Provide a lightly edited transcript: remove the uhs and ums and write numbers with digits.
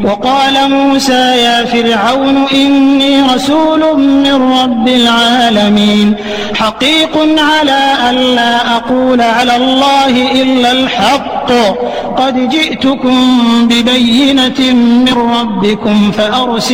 وقال موسى يا فرعون إني رسول من رب العالمين حقيق على ألا أقول على الله إلا الحق قد جئتكم ببينة من ربكم فأرسلوا